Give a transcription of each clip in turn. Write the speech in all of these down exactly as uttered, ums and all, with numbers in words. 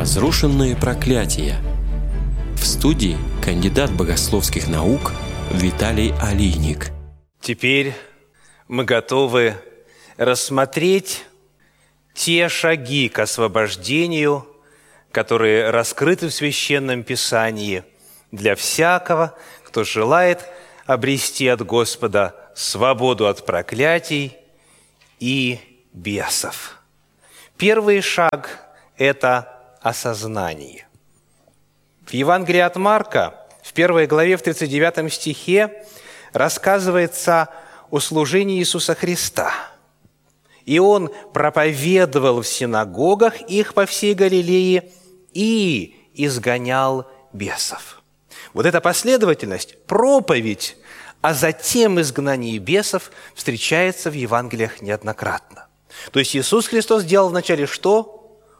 Разрушенные проклятия. В студии кандидат богословских наук Виталий Алийник. Теперь мы готовы рассмотреть те шаги к освобождению, которые раскрыты в Священном Писании для всякого, кто желает обрести от Господа свободу от проклятий и бесов. Первый шаг – это осознание. В Евангелии от Марка, в первой главе, в тридцать девятом стихе, рассказывается о служении Иисуса Христа. «И Он проповедовал в синагогах их по всей Галилее и изгонял бесов». Вот эта последовательность, проповедь, а затем изгнание бесов встречается в Евангелиях неоднократно. То есть Иисус Христос делал вначале что?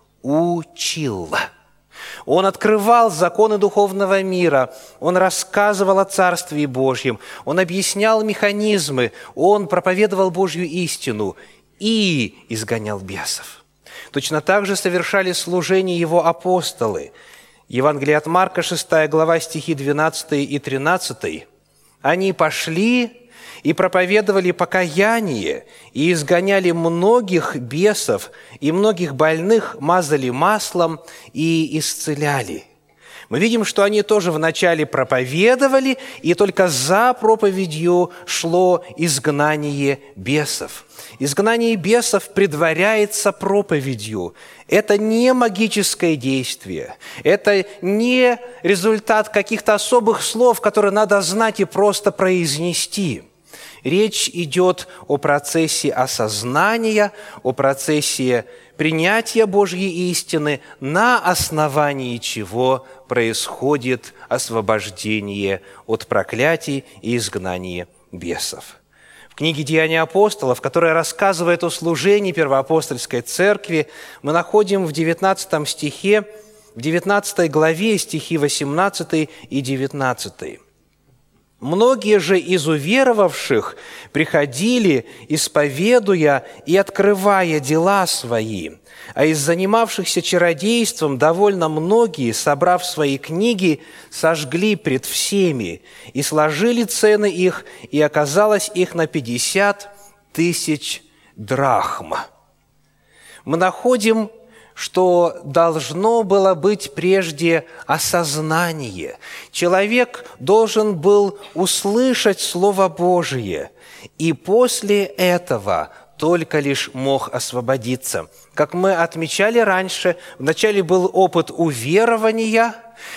Учил. Он открывал законы духовного мира, Он рассказывал о Царстве Божьем, Он объяснял механизмы, Он проповедовал Божью истину и изгонял бесов. Точно так же совершали служение Его апостолы. Евангелие от Марка, шестая глава, стихи двенадцатый и тринадцатый. «Они пошли и проповедовали покаяние, и изгоняли многих бесов, и многих больных мазали маслом и исцеляли». Мы видим, что они тоже вначале проповедовали, и только за проповедью шло изгнание бесов. Изгнание бесов предваряется проповедью. Это не магическое действие, это не результат каких-то особых слов, которые надо знать и просто произнести. Речь идет о процессе осознания, о процессе принятия Божьей истины, на основании чего происходит освобождение от проклятий и изгнание бесов. В книге «Деяния апостолов», которая рассказывает о служении первоапостольской церкви, мы находим в девятнадцатом стихе, в девятнадцатой главе стихи восемнадцатый и девятнадцатый. «Многие же из уверовавших приходили, исповедуя и открывая дела свои, а из занимавшихся чародейством довольно многие, собрав свои книги, сожгли пред всеми и сложили цены их, и оказалось их на пятьдесят тысяч драхм». Мы находим, что должно было быть прежде осознание. Человек должен был услышать Слово Божие, и после этого только лишь мог освободиться. Как мы отмечали раньше, вначале был опыт уверования,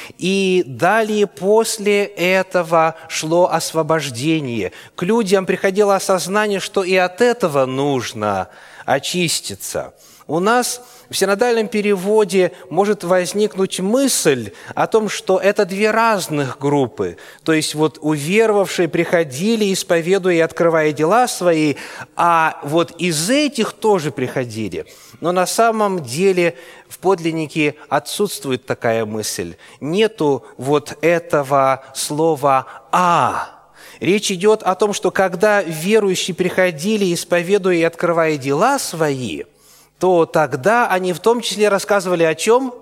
и далее после этого шло освобождение. К людям приходило осознание, что и от этого нужно очиститься. У нас в синодальном переводе может возникнуть мысль о том, что это две разных группы. То есть вот уверовавшие приходили, исповедуя и открывая дела свои, а вот из этих тоже приходили. Но на самом деле в подлиннике отсутствует такая мысль. Нету вот этого слова «а». Речь идет о том, что когда верующие приходили, исповедуя и открывая дела свои, то тогда они в том числе рассказывали о чем?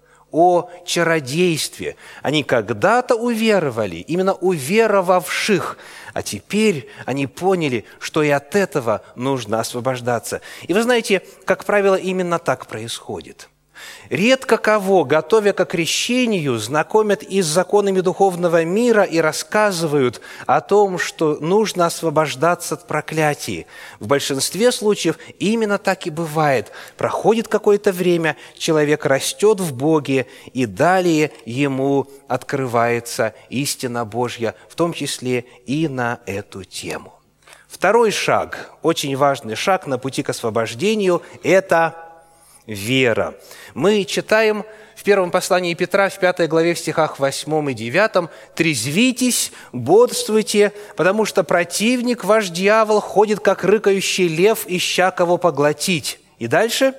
О чародействе. Они когда-то уверовали, именно уверовавших, а теперь они поняли, что и от этого нужно освобождаться. И вы знаете, как правило, именно так происходит. Редко кого, готовя к крещению, знакомят и с законами духовного мира и рассказывают о том, что нужно освобождаться от проклятий. В большинстве случаев именно так и бывает. Проходит какое-то время, человек растет в Боге, и далее ему открывается истина Божья, в том числе и на эту тему. Второй шаг, очень важный шаг на пути к освобождению – это вера. Мы читаем в первом послании Петра, в пятой главе, в стихах восьмом и девятом: «Трезвитесь, бодрствуйте, потому что противник, ваш дьявол, ходит, как рыкающий лев, ища кого поглотить». И дальше: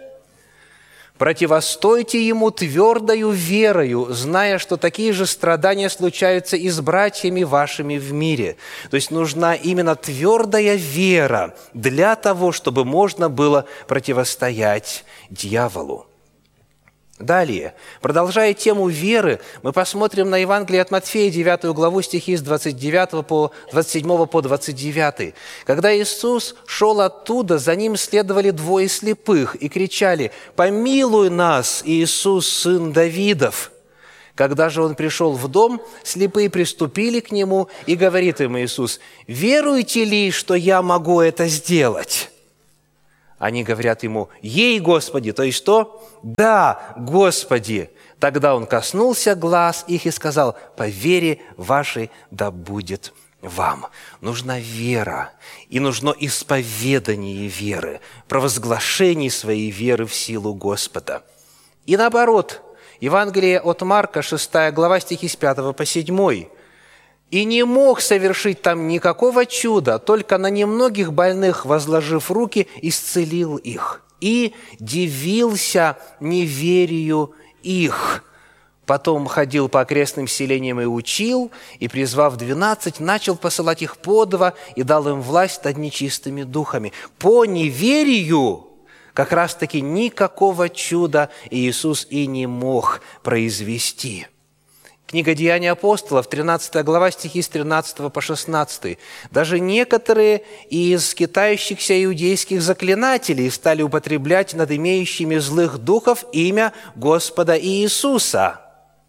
«Противостойте ему твердою верою, зная, что такие же страдания случаются и с братьями вашими в мире». То есть нужна именно твердая вера для того, чтобы можно было противостоять дьяволу. Далее, продолжая тему веры, мы посмотрим на Евангелие от Матфея, девятую главу, стихи с двадцать девятого по двадцать седьмого по двадцать девятый. Когда Иисус шел оттуда, за Ним следовали двое слепых и кричали: «Помилуй нас, Иисус, сын Давидов!» Когда же Он пришел в дом, слепые приступили к Нему, и говорит им Иисус: «Веруете ли, что я могу это сделать?» Они говорят Ему: «Ей, Господи!» То есть что? «Да, Господи!» Тогда Он коснулся глаз их и сказал: «По вере вашей да будет вам». Нужна вера, и нужно исповедание веры, провозглашение своей веры в силу Господа. И наоборот, Евангелие от Марка, шестая глава, стихи с пятого по седьмой. «И не мог совершить там никакого чуда, только на немногих больных, возложив руки, исцелил их. И дивился неверию их. Потом ходил по окрестным селениям и учил, и, призвав двенадцать, начал посылать их по два и дал им власть над нечистыми духами. По неверию как раз-таки никакого чуда Иисус и не мог произвести». Книга «Деяния апостолов», тринадцатая глава, стихи с тринадцатого по шестнадцатый. «Даже некоторые из скитающихся иудейских заклинателей стали употреблять над имеющими злых духов имя Господа Иисуса,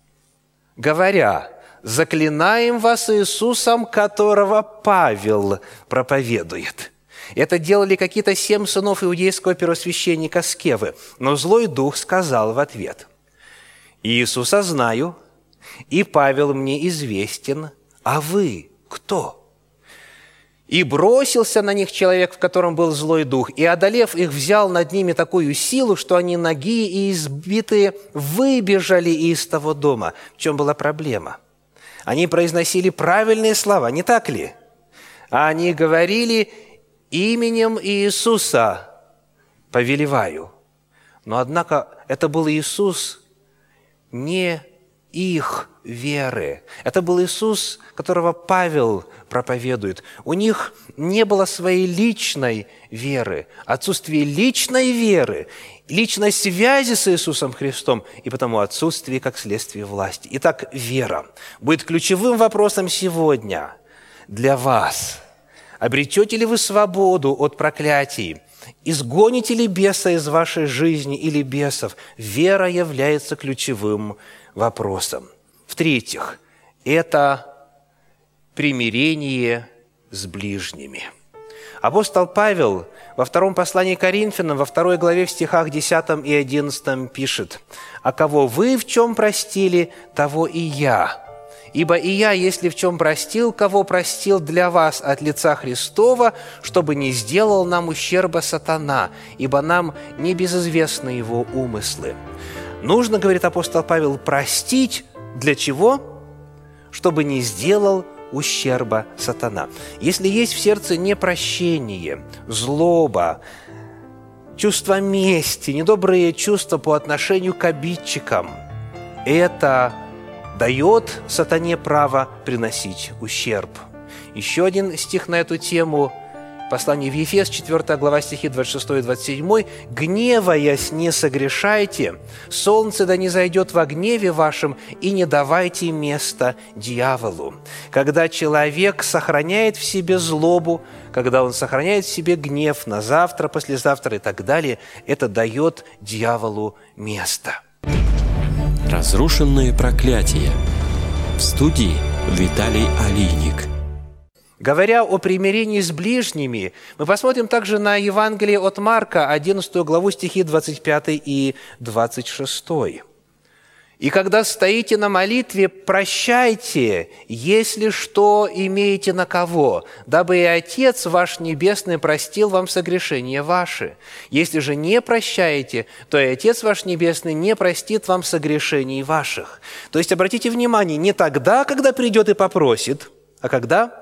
говоря: заклинаем вас Иисусом, которого Павел проповедует». Это делали какие-то семь сынов иудейского первосвященника Скевы. Но злой дух сказал в ответ: «Иисуса знаю, и Павел мне известен, а вы кто?» И бросился на них человек, в котором был злой дух, и, одолев их, взял над ними такую силу, что они нагие и избитые выбежали из того дома. В чем была проблема? Они произносили правильные слова, не так ли? А они говорили: «Именем Иисуса повелеваю». Но, однако, это был Иисус не их веры. Это был Иисус, которого Павел проповедует. У них не было своей личной веры, отсутствие личной веры, личной связи с Иисусом Христом, и потому отсутствие как следствие власти. Итак, вера будет ключевым вопросом сегодня для вас. Обретете ли вы свободу от проклятий? Изгоните ли беса из вашей жизни или бесов? Вера является ключевым вопросом. В-третьих, это примирение с ближними. Апостол Павел во втором послании к Коринфянам, во второй главе в стихах десятом и одиннадцатом пишет: «А кого вы в чем простили, того и я. Ибо и я, если в чем простил, кого простил для вас от лица Христова, чтобы не сделал нам ущерба сатана, ибо нам не безызвестны его умыслы». Нужно, говорит апостол Павел, простить для чего? Чтобы не сделал ущерба сатана. Если есть в сердце непрощение, злоба, чувство мести, недобрые чувства по отношению к обидчикам, это дает сатане право приносить ущерб. Еще один стих на эту тему, послание в Ефес, четвёртая глава, стихи двадцать шестой и двадцать седьмой. «Гневаясь, не согрешайте, солнце да не зайдет во гневе вашем, и не давайте места дьяволу». Когда человек сохраняет в себе злобу, когда он сохраняет в себе гнев на завтра, послезавтра и так далее, это дает дьяволу место. Разрушенные проклятия. В студии Виталий Алийник. Говоря о примирении с ближними, мы посмотрим также на Евангелие от Марка, одиннадцатую главу, стихи двадцать пятый и двадцать шестой. «И когда стоите на молитве, прощайте, если что имеете на кого, дабы и Отец ваш Небесный простил вам согрешения ваши. Если же не прощаете, то и Отец ваш Небесный не простит вам согрешений ваших». То есть, обратите внимание, не тогда, когда придет и попросит, а когда?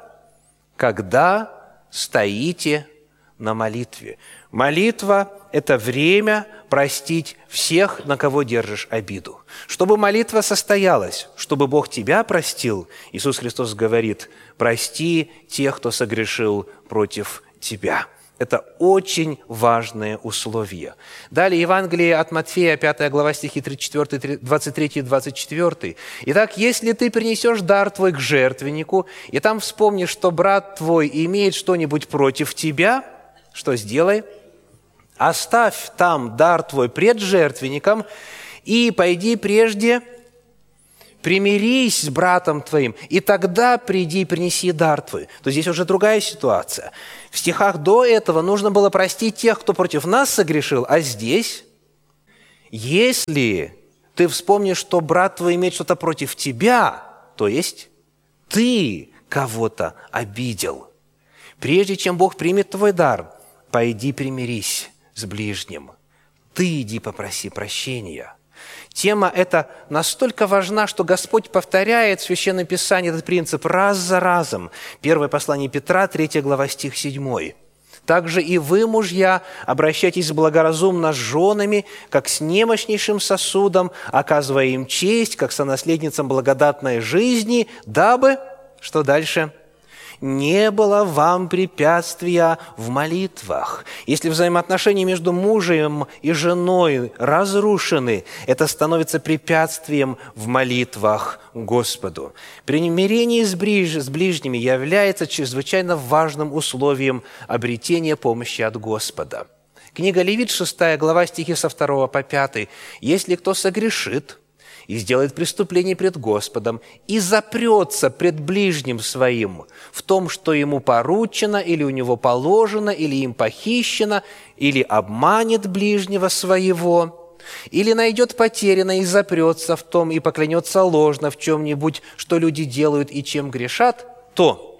Когда стоите на молитве. Молитва – это время простить всех, на кого держишь обиду. Чтобы молитва состоялась, чтобы Бог тебя простил, Иисус Христос говорит: «Прости тех, кто согрешил против тебя». Это очень важное условие. Далее Евангелие от Матфея, пятая глава, стихи тридцать четыре, двадцать три и двадцать четыре. «Итак, если ты принесешь дар твой к жертвеннику, и там вспомнишь, что брат твой имеет что-нибудь против тебя, что сделай? Оставь там дар твой пред жертвенником, и пойди прежде, примирись с братом твоим, и тогда приди и принеси дар твой». То здесь уже другая ситуация. В стихах до этого нужно было простить тех, кто против нас согрешил, а здесь, если ты вспомнишь, что брат твой имеет что-то против тебя, то есть ты кого-то обидел, прежде чем Бог примет твой дар, пойди примирись с ближним. Ты иди попроси прощения. Тема эта настолько важна, что Господь повторяет в Священном Писании этот принцип раз за разом. Первое послание Петра, третья глава, стих седьмой. «Также и вы, мужья, обращайтесь благоразумно с женами, как с немощнейшим сосудом, оказывая им честь, как сонаследницам благодатной жизни, дабы...» Что дальше? «Не было вам препятствия в молитвах». Если взаимоотношения между мужем и женой разрушены, это становится препятствием в молитвах Господу. Примирение с, ближ... с ближними является чрезвычайно важным условием обретения помощи от Господа. Книга Левит, шестая глава, стихи со второго по пятый. «Если кто согрешит и сделает преступление пред Господом, и запрется пред ближним своим в том, что ему поручено, или у него положено, или им похищено, или обманет ближнего своего, или найдет потерянное и запрется в том, и поклянется ложно в чем-нибудь, что люди делают и чем грешат, то,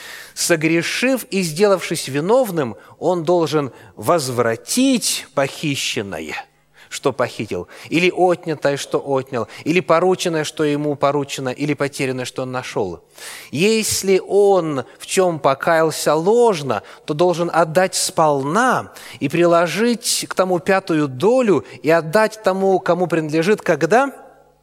согрешив и сделавшись виновным, он должен возвратить похищенное, что похитил, или отнятое, что отнял, или порученное, что ему поручено, или потерянное, что он нашел. Если он в чем покаялся ложно, то должен отдать сполна и приложить к тому пятую долю и отдать тому, кому принадлежит, когда?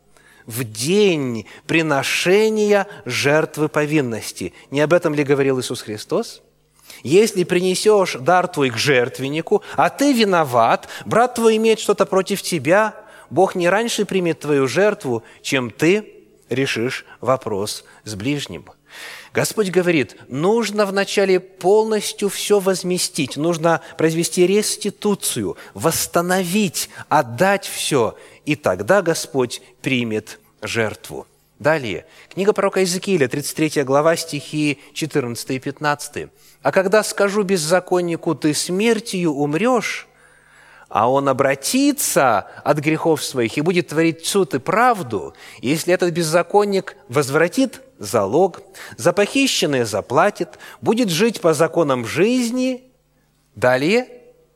В день приношения жертвы повинности. Не об этом ли говорил Иисус Христос? Если принесешь дар твой к жертвеннику, а ты виноват, брат твой имеет что-то против тебя, Бог не раньше примет твою жертву, чем ты решишь вопрос с ближним. Господь говорит, нужно вначале полностью все возместить, нужно произвести реституцию, восстановить, отдать все, и тогда Господь примет жертву. Далее, книга пророка Иезекииля, тридцать третья глава, стихи четырнадцатый и пятнадцатый. «А когда скажу беззаконнику, ты смертью умрешь, а он обратится от грехов своих и будет творить суд и правду, если этот беззаконник возвратит залог, за похищенное заплатит, будет жить по законам жизни». Далее,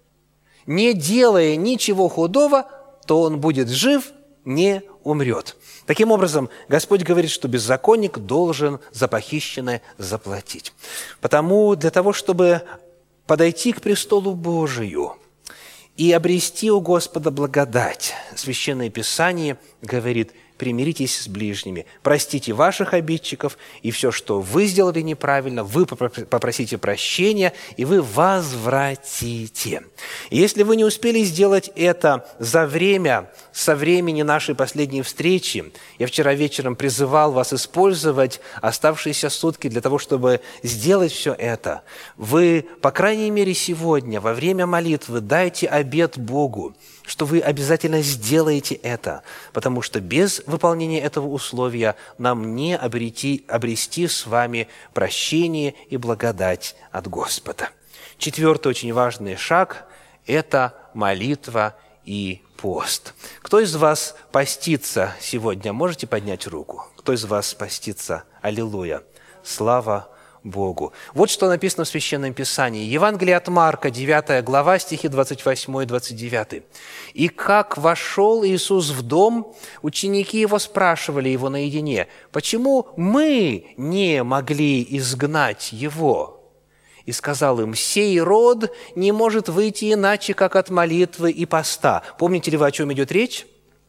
«не делая ничего худого, то он будет жив, не умрет». Таким образом, Господь говорит, что беззаконник должен за похищенное заплатить. Потому для того, чтобы подойти к престолу Божию и обрести у Господа благодать, Священное Писание говорит: примиритесь с ближними, простите ваших обидчиков, и все, что вы сделали неправильно, вы попросите прощения, и вы возвратите. И если вы не успели сделать это за время, со времени нашей последней встречи, я вчера вечером призывал вас использовать оставшиеся сутки для того, чтобы сделать все это, вы, по крайней мере, сегодня, во время молитвы, дайте обет Богу, что вы обязательно сделаете это, потому что без выполнения этого условия нам не обрети, обрести с вами прощение и благодать от Господа. Четвертый очень важный шаг – это молитва и пост. Кто из вас постится сегодня? Можете поднять руку? Кто из вас постится? Аллилуйя! Слава Богу. Вот что написано в Священном Писании. Евангелие от Марка, девятая глава, стихи двадцать восемь и двадцать девять. «И как вошел Иисус в дом, ученики Его спрашивали Его наедине, почему мы не могли изгнать Его? И сказал им, сей род не может выйти иначе, как от молитвы и поста». Помните ли вы, о чем идет речь?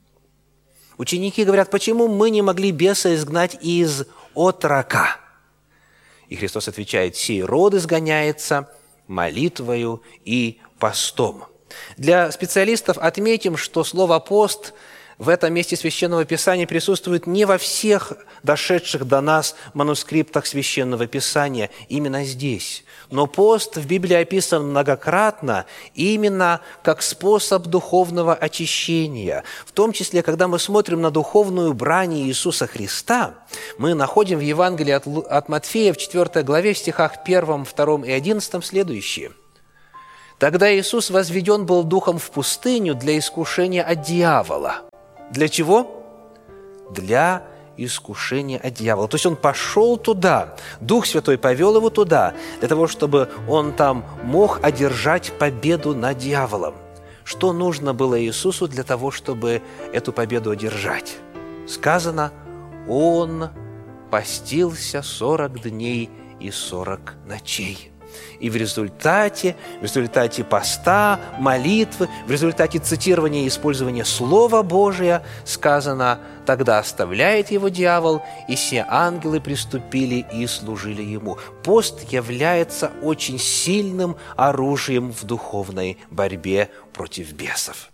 Ученики говорят, почему мы не могли беса изгнать из отрока? И Христос отвечает, сей род изгоняется молитвою и постом». Для специалистов отметим, что слово «пост» в этом месте Священного Писания присутствует не во всех дошедших до нас манускриптах Священного Писания, именно здесь. Но пост в Библии описан многократно именно как способ духовного очищения. В том числе, когда мы смотрим на духовную брань Иисуса Христа, мы находим в Евангелии от, от Матфея в четвёртой главе в стихах первом, втором и одиннадцатом следующее. «Тогда Иисус возведен был духом в пустыню для искушения от дьявола». Для чего? Для искушения от дьявола. То есть Он пошел туда, Дух Святой повел Его туда, для того, чтобы Он там мог одержать победу над дьяволом. Что нужно было Иисусу для того, чтобы эту победу одержать? Сказано, Он постился сорок дней и сорок ночей. И в результате, в результате поста, молитвы, в результате цитирования и использования Слова Божия сказано: «Тогда оставляет его дьявол, и все ангелы приступили и служили ему». Пост является очень сильным оружием в духовной борьбе против бесов.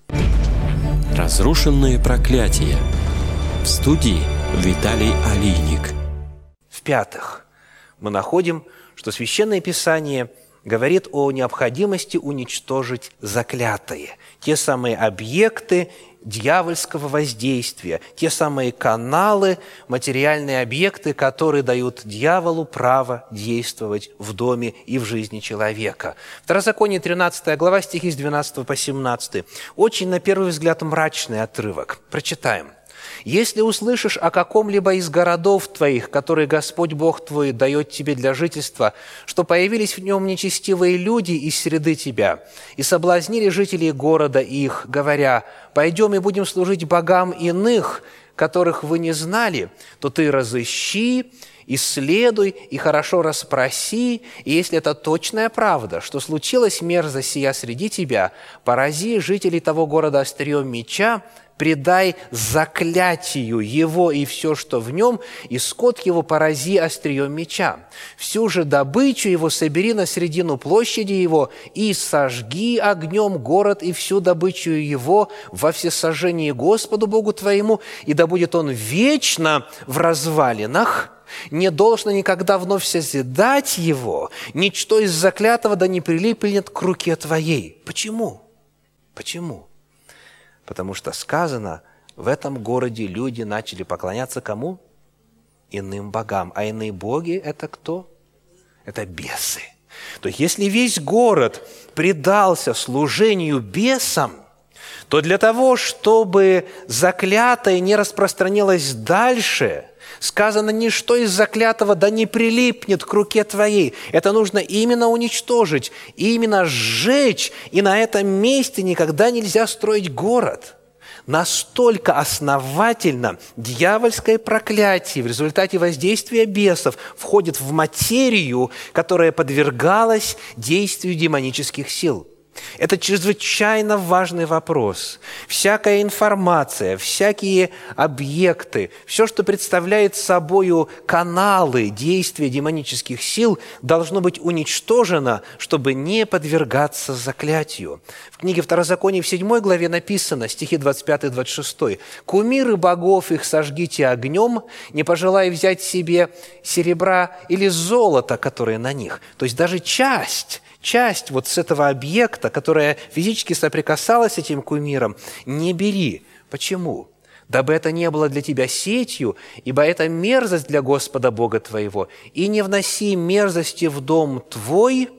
Разрушенные проклятия. В студии Виталий Алийник. В-пятых, мы находим, что Священное Писание говорит о необходимости уничтожить заклятые, те самые объекты дьявольского воздействия, те самые каналы, материальные объекты, которые дают дьяволу право действовать в доме и в жизни человека. Второзаконие, тринадцатая глава, стихи с двенадцатого по семнадцатый. Очень, на первый взгляд, мрачный отрывок. Прочитаем. «Если услышишь о каком-либо из городов твоих, которые Господь Бог твой дает тебе для жительства, что появились в нем нечестивые люди из среды тебя, и соблазнили жителей города их, говоря: пойдем и будем служить богам иных, которых вы не знали, то ты разыщи, исследуй и хорошо расспроси, и если это точная правда, что случилась мерзость сия среди тебя, порази жителей того города острием меча, предай заклятию его и все, что в нем, и скот его порази острием меча. Всю же добычу его собери на середину площади его и сожги огнем город и всю добычу его во всесожжении Господу Богу твоему, и да будет он вечно в развалинах, не должно никогда вновь созидать его, ничто из заклятого да не прилипнет к руке твоей». Почему? Почему? Потому что сказано, в этом городе люди начали поклоняться кому? Иным богам. А иные боги – это кто? Это бесы. То есть, если весь город предался служению бесам, то для того, чтобы заклятое не распространилось дальше, сказано, ничто из заклятого да не прилипнет к руке твоей. Это нужно именно уничтожить, именно сжечь, и на этом месте никогда нельзя строить город. Настолько основательно дьявольское проклятие в результате воздействия бесов входит в материю, которая подвергалась действию демонических сил. Это чрезвычайно важный вопрос. Всякая информация, всякие объекты, все, что представляет собою каналы действия демонических сил, должно быть уничтожено, чтобы не подвергаться заклятию. В книге Второзакония в седьмой главе написано, стихи двадцать пятый двадцать шестой: «Кумиры богов их сожгите огнем, не пожелая взять себе серебра или золота, которые на них». То есть даже часть Часть вот с этого объекта, которая физически соприкасалась с этим кумиром, не бери. Почему? Дабы это не было для тебя сетью, ибо это мерзость для Господа Бога твоего. И не вноси мерзости в дом твой,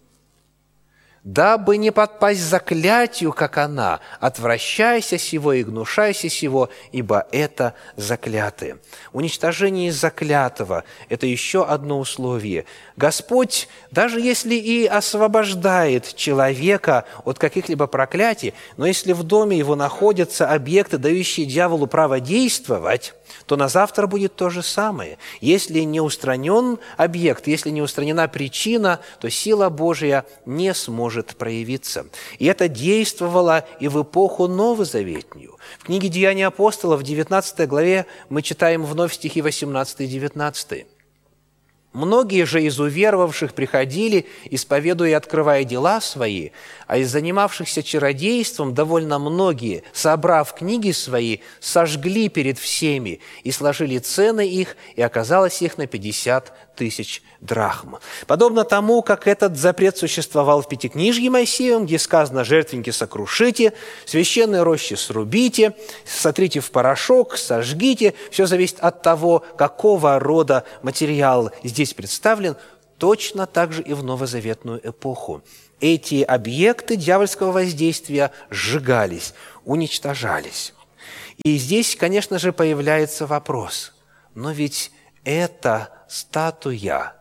дабы не подпасть заклятию, как она. Отвращайся сего и гнушайся сего, ибо это заклятые». Уничтожение заклятого – это еще одно условие. Господь, даже если и освобождает человека от каких-либо проклятий, но если в доме его находятся объекты, дающие дьяволу право действовать, то на завтра будет то же самое. Если не устранен объект, если не устранена причина, то сила Божия не сможет проявиться. И это действовало и в эпоху новозаветнюю. В книге «Деяния апостолов» в девятнадцатой главе мы читаем вновь стихи восемнадцатый и девятнадцатый. Многие же из уверовавших приходили, исповедуя и открывая дела свои, а из занимавшихся чародейством довольно многие, собрав книги свои, сожгли перед всеми и сложили цены их, и оказалось их на пятьдесят тысяч драхм. Подобно тому, как этот запрет существовал в Пятикнижье Моисеевом, где сказано: «Жертвенники сокрушите, священные рощи срубите, сотрите в порошок, сожгите». Все зависит от того, какого рода материал здесь представлен, точно так же и в новозаветную эпоху. Эти объекты дьявольского воздействия сжигались, уничтожались. И здесь, конечно же, появляется вопрос: но ведь эта статуя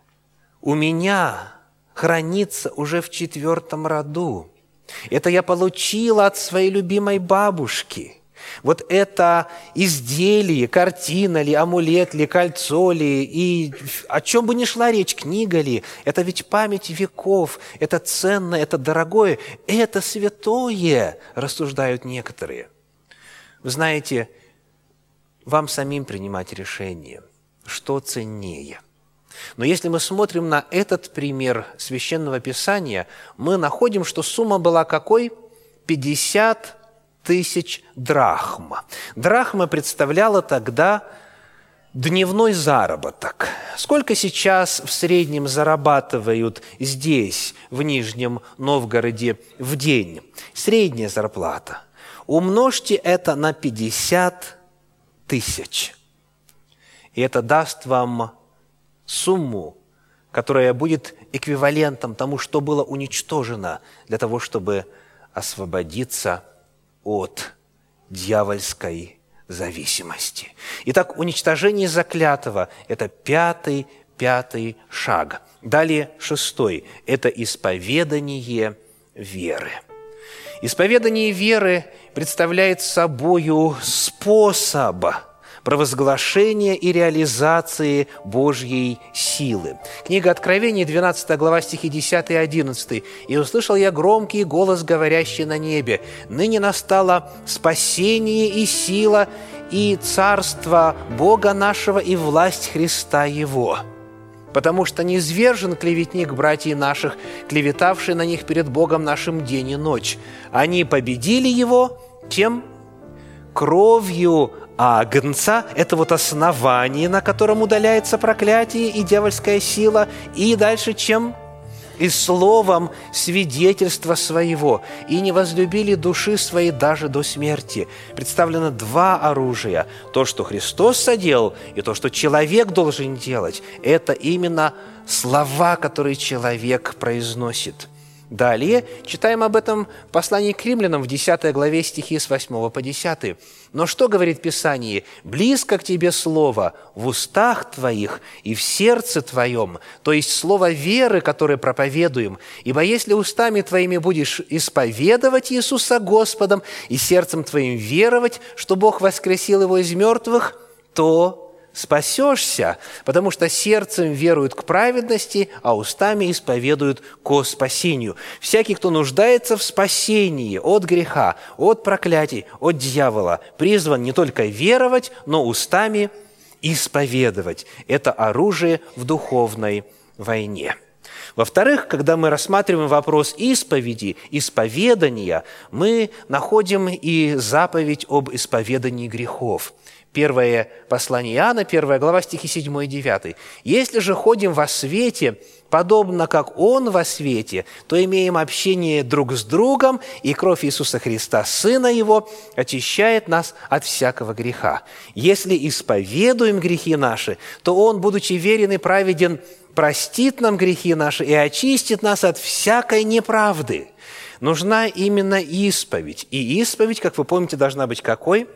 у меня хранится уже в четвертом роду. Это я получила от своей любимой бабушки. Вот это изделие, картина ли, амулет ли, кольцо ли, и о чем бы ни шла речь, книга ли, это ведь память веков, это ценное, это дорогое, это святое, рассуждают некоторые. Вы знаете, вам самим принимать решение, что ценнее. Но если мы смотрим на этот пример Священного Писания, мы находим, что сумма была какой? пятьдесят тысяч драхм. Драхма представляла тогда дневной заработок. Сколько сейчас в среднем зарабатывают здесь, в Нижнем Новгороде, в день? Средняя зарплата. Умножьте это на пятьдесят тысяч. И это даст вам сумму, которая будет эквивалентом тому, что было уничтожено для того, чтобы освободиться от дьявольской зависимости. Итак, уничтожение заклятого – это пятый, пятый шаг. Далее шестой – это исповедание веры. Исповедание веры представляет собою способ провозглашения и реализации Божьей силы. Книга Откровений, двенадцатая глава, стихи десятый и одиннадцатый. «И услышал я громкий голос, говорящий на небе: ныне настало спасение и сила, и царство Бога нашего, и власть Христа Его. Потому что низвержен клеветник братьев наших, клеветавший на них перед Богом нашим день и ночь. Они победили его тем кровью Агнца». Это вот основание, на котором удаляется проклятие и дьявольская сила. И дальше чем? «И словом свидетельства своего, и не возлюбили души своей даже до смерти». Представлено два оружия. То, что Христос соделал, и то, что человек должен делать. Это именно слова, которые человек произносит. Далее читаем об этом в послании к римлянам в десятой главе стихи с восьмого по десятый. «Но что говорит Писание? Близко к тебе слово в устах твоих и в сердце твоем», то есть слово веры, которое проповедуем. «Ибо если устами твоими будешь исповедовать Иисуса Господом и сердцем твоим веровать, что Бог воскресил Его из мертвых, то спасешься, потому что сердцем веруют к праведности, а устами исповедуют ко спасению. Всякий, кто нуждается в спасении от греха, от проклятий, от дьявола, призван не только веровать, но устами исповедовать. Это оружие в духовной войне. Во-вторых, когда мы рассматриваем вопрос исповеди, исповедания, мы находим и заповедь об исповедании грехов. Первое послание Иоанна, первая глава, стихи седьмой и девятый. «Если же ходим во свете, подобно как Он во свете, то имеем общение друг с другом, и кровь Иисуса Христа, Сына Его, очищает нас от всякого греха. Если исповедуем грехи наши, то Он, будучи верен и праведен, простит нам грехи наши и очистит нас от всякой неправды». Нужна именно исповедь. И исповедь, как вы помните, должна быть какой?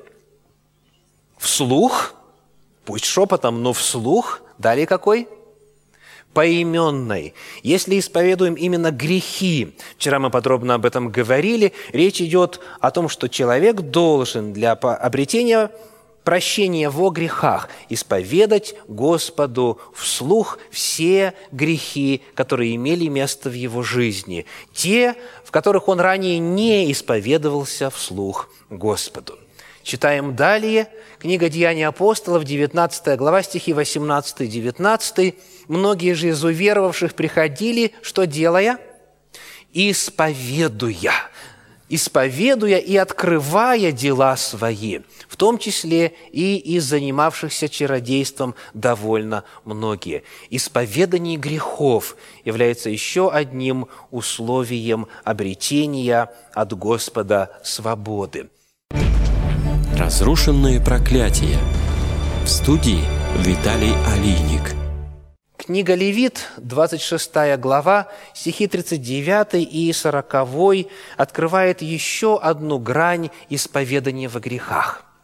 Вслух, пусть шепотом, но вслух. Далее какой? Поименной. Если исповедуем именно грехи, вчера мы подробно об этом говорили, речь идет о том, что человек должен для обретения прощения во грехах исповедать Господу вслух все грехи, которые имели место в его жизни, те, в которых он ранее не исповедовался вслух Господу. Читаем далее. Книга «Деяний апостолов», девятнадцатая глава, стихи восемнадцатый-девятнадцатый. «Многие же из уверовавших приходили, что делая? Исповедуя». исповедуя и открывая дела свои, в том числе и из занимавшихся чародейством довольно многие. Исповедание грехов является еще одним условием обретения от Господа свободы. Разрушенные проклятия. В студии Виталий Алийник. Книга Левит, двадцать шестая глава, стихи тридцать девятый и сороковой открывает еще одну грань исповедания во грехах.